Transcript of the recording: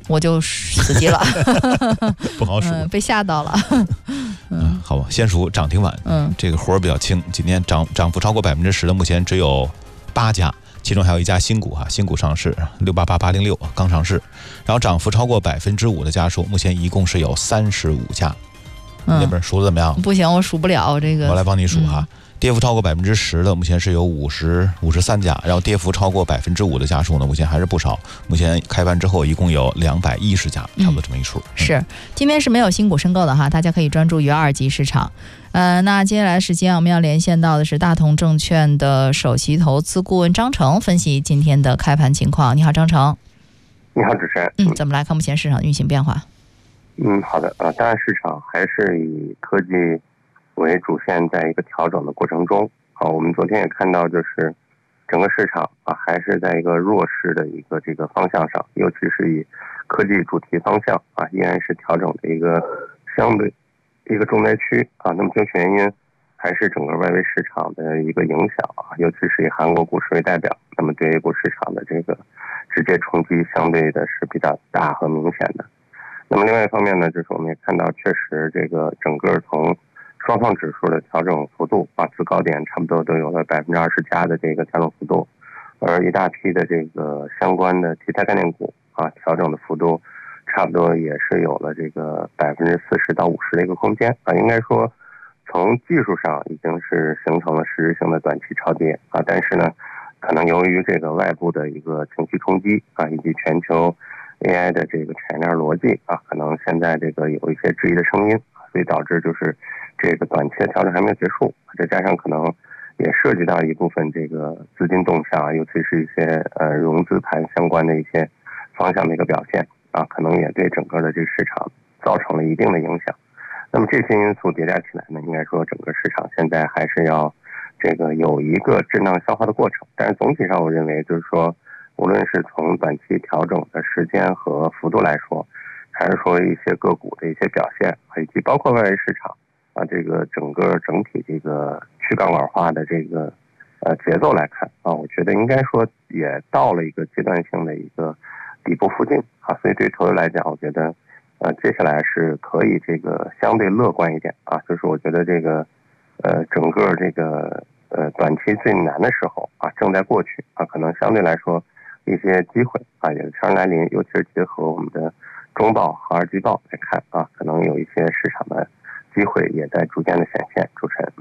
我就死机了， 不好数， 被吓到了。 好吧，先数涨停板，这个活儿比较轻，今天涨幅超过10%的目前只有8家。其中还有一家新股新股上市688806刚上市，然后涨幅超过5%的家数，目前一共是有35家。那边数的怎么样？ 不行，我数不了这个。 我来帮你数跌幅超过10%的目前是有53家，然后跌幅超过5%的家数呢，目前还是不少。目前开盘之后一共有210家，差不多这么一数。 是，今天是没有新股申购的大家可以专注于2级市场。那接下来时间我们要连线到的是大同证券的首席投资顾问张成，分析今天的开盘情况。你好，张成。 你好，主持人。 怎么来看目前市场运行变化？ 好的。当然市场还是以科技为主线，在一个调整的过程中。我们昨天也看到，就是整个市场还是在一个弱势的一个这个方向上，尤其是以科技主题方向依然是调整的一个相对一个重灾区那么究其原因，还是整个外围市场的一个影响尤其是以韩国股市为代表，那么对 A 股市场的这个直接冲击相对的是比较大和明显的。那么另外一方面呢，就是我们也看到，确实这个整个从双创指数的调整幅度自高点差不多都有了20%加的这个调整幅度，而一大批的这个相关的题材概念股调整的幅度差不多也是有了这个40%到50%的一个空间应该说从技术上已经是形成了实质性的短期超跌但是呢，可能由于这个外部的一个情绪冲击以及全球 AI 的这个产业链逻辑可能现在这个有一些质疑的声音，所以导致就是这个短期的调整还没有结束，再加上可能也涉及到一部分这个资金动向尤其是一些融资盘相关的一些方向的一个表现可能也对整个的这个市场造成了一定的影响。那么这些因素叠加起来呢，应该说整个市场现在还是要这个有一个震荡消化的过程。但是总体上我认为就是说，无论是从短期调整的时间和幅度来说，还是说一些个股的一些表现，以及包括外围市场这个整体这个去杠杆化的这个节奏来看我觉得应该说也到了一个阶段性的一个底部附近所以对投资来讲，我觉得接下来是可以这个相对乐观一点就是我觉得这个整个这个短期最难的时候正在过去可能相对来说一些机会也悄然来临，尤其是结合我们的中报和二季报来看可能有一些市场的机会也在逐渐的显现。主持人。